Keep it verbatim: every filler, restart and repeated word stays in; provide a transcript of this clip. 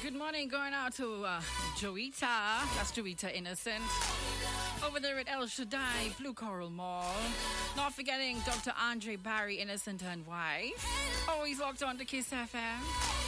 Good morning, going out to uh, Joita. That's Joita Innocent. Over there at El Shaddai, Blue Coral Mall. Not forgetting Doctor Andre Barry Innocent and wife. Always locked on to Kiss F M.